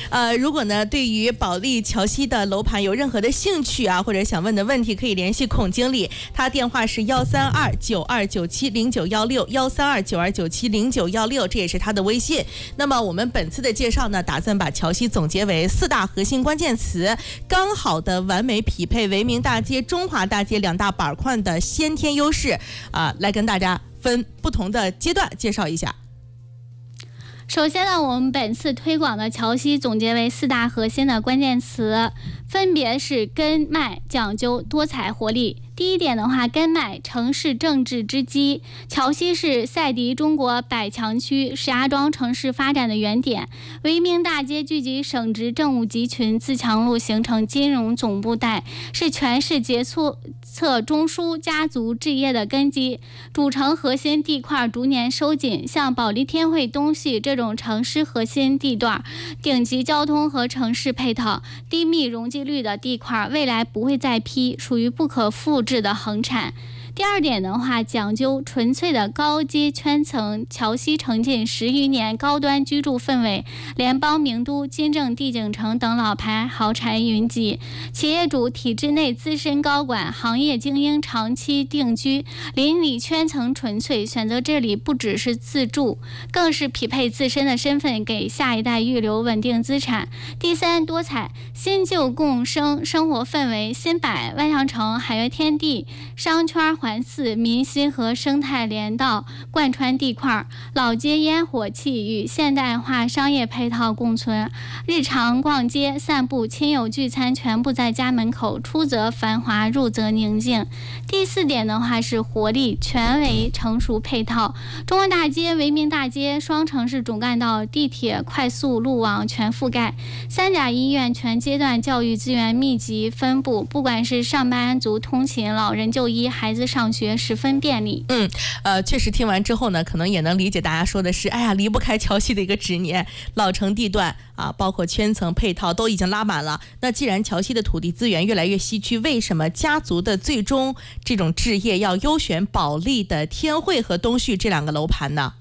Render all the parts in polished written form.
如果呢对于保利桥西的楼盘有任何的兴趣啊，或者想问的问题，可以联系孔经理，他电话是13292970916，13292970916，这也是他的微信。那么我们本次的介绍呢，打算把桥西总结为4大核心关键词，刚好的完美匹配维明大街、中华大街2大板块的先天优势来跟大家分不同的阶段介绍一下。 首先呢，我们本次推广的桥西总结为4大核心的关键词，分别是根脉、讲究、多彩、活力。第一点的话，根脉，城市政治之基。桥西是赛迪中国百强区，石家庄城市发展的原点。维明大街聚集省直政务集群，自强路形成金融总部带，是全市决策中枢家族置业的根基。主城核心地块逐年收紧，像保利天汇东系这种城市核心地段，顶级交通和城市配套、低密容积率的地块，未来不会再批，属于不可复制的恒产。第二点的话，讲究纯粹的高阶圈层。桥西沉浸10余年高端居住氛围，联邦名都、金正地景城等老牌豪宅云集，企业主体制内资深高管、行业精英长期定居，邻里圈层纯粹，选择这里不只是自住，更是匹配自身的身份，给下一代预留稳定资产。第三，多彩，新旧共生生活氛围，新柏、万象城、海悦天地、商圈环4民心和生态连道贯穿地块，老街烟火气与现代化商业配套共存，日常逛街散步亲友聚餐全部在家门口，出则繁华，入则宁静。第4点的话是活力，全为成熟配套，中国大街、维明大街双城市主干道、地铁快速路网全覆盖，3甲医院全阶段教育资源密集分布，不管是上班族通勤、老人就医、孩子上学十分便利。 确实听完之后呢，可能也能理解大家说的是，哎呀，离不开桥西的一个执念，老城地段包括圈层配套都已经拉满了。那既然桥西的土地资源越来越稀缺，为什么家族的最终这种置业要优选保利的天汇和东旭这2个楼盘呢？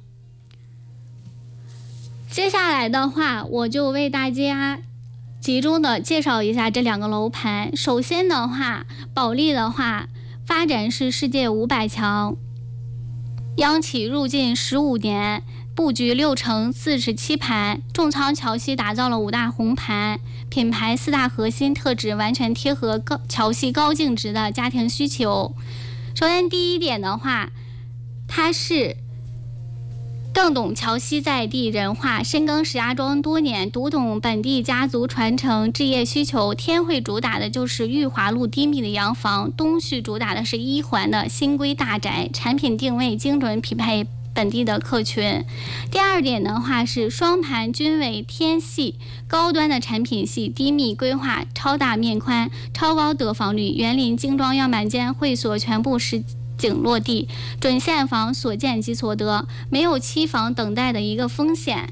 接下来的话，我就为大家集中的介绍一下这2个楼盘。首先的话，保利的话发展是世界500强，央企入境15年，布局6城47盘，重仓桥西打造了5大红盘，品牌4大核心特质完全贴合桥西高净值的家庭需求。首先第一点的话，它是更懂桥西在地人话，深耕石家庄多年，读懂本地家族传承置业需求。天汇主打的就是裕华路低密的洋房，东旭主打的是1环的新规大宅，产品定位精准匹配本地的客群。第2点的话是双盘均为天系，高端的产品系，低密规划，超大面宽，超高得房率，园林精装样板间会所全部实景落地，准现房所见即所得，没有期房等待的一个风险，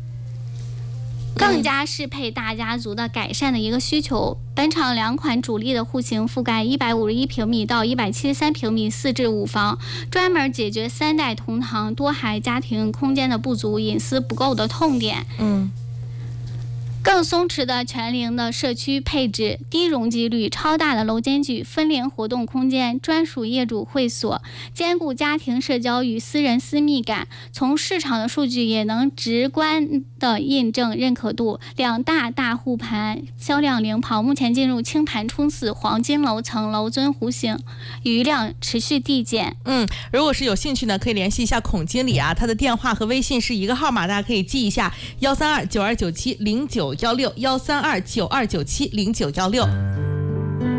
更加适配大家族的改善的一个需求。本场2款主力的户型覆盖151平米到173平米4至5房，专门解决3代同堂多孩家庭空间的不足、隐私不够的痛点。更松弛的全龄的社区配置，低容积率，超大的楼间距，分龄活动空间，专属业主会所，兼顾家庭社交与私人私密感。从市场的数据也能直观的印证认可度。2大大户盘销量领跑，目前进入清盘冲刺，黄金楼层，楼尊弧形，余量持续递减。 如果是有兴趣呢，可以联系一下孔经理他的电话和微信是一个号码，大家可以记一下13292970916，13292970916。